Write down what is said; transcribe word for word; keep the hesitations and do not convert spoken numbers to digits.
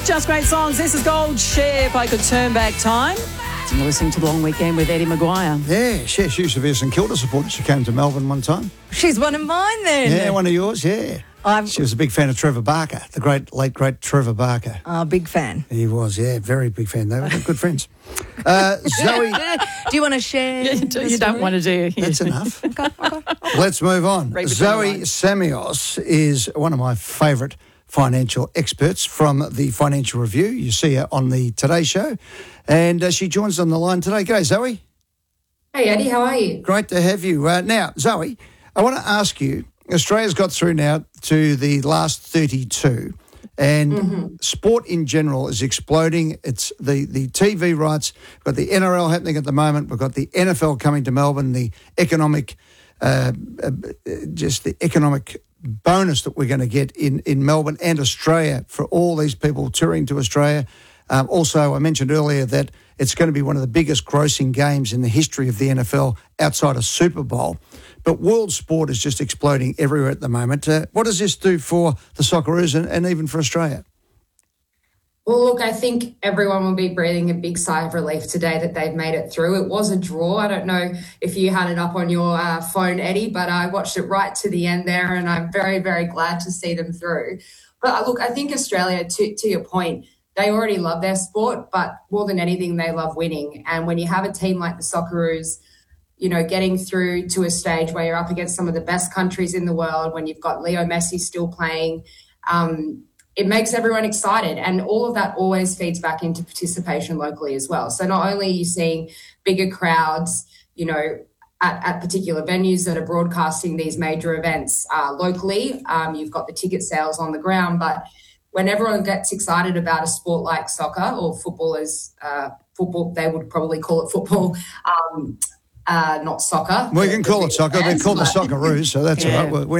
Just great songs. This is Gold Share. If I could turn back time. You're listening to The Long Weekend with Eddie Maguire. Yeah, she, she used to be a St Kilda supporter. She came to Melbourne one time. She's one of mine then. Yeah, one of yours, yeah. I'm... She was a big fan of Trevor Barker, the great, late, great Trevor Barker. Oh, big fan. He was, yeah, very big fan. They were good friends. Uh, Zoe. Do you want to share? Yeah, you, do, you don't want to, do you? That's enough. Okay, okay. Let's move on. Read between Zoe the lines. Samios is one of my favourite financial experts from the Financial Review. You see her on the Today Show. And uh, she joins on the line today. G'day, Zoe. Hey, Eddie, how are you? Great to have you. Uh, now, Zoe, I want to ask you, Australia's got through now to the last thirty-two, and mm-hmm. sport in general is exploding. It's the, the T V rights. We've got the N R L happening at the moment. We've got the N F L coming to Melbourne, the economic, uh, uh, just the economic bonus that we're going to get in, in Melbourne and Australia for all these people touring to Australia. Um, also, I mentioned earlier that it's going to be one of the biggest grossing games in the history of the N F L outside of Super Bowl. But world sport is just exploding everywhere at the moment. Uh, what does this do for the Socceroos and, and even for Australia? Well, look, I think everyone will be breathing a big sigh of relief today that they've made it through. It was a draw. I don't know if you had it up on your uh, phone, Eddie, but I watched it right to the end there, and I'm very, very glad to see them through. But uh, look, I think Australia, to, to your point, they already love their sport, but more than anything, they love winning. And when you have a team like the Socceroos, you know, getting through to a stage where you're up against some of the best countries in the world, when you've got Leo Messi still playing, um, it makes everyone excited. And all of that always feeds back into participation locally as well. So not only are you seeing bigger crowds, you know, at, at particular venues that are broadcasting these major events uh, locally, um, you've got the ticket sales on the ground, but when everyone gets excited about a sport like soccer or football, as uh, football, they would probably call it football, um, uh, not soccer. We can call it soccer. They're called the but- Socceroos, so that's Yeah. all right. We're